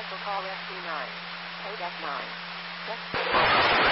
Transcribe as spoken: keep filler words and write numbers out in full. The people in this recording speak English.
for call S C nine. Code F nine. Yes.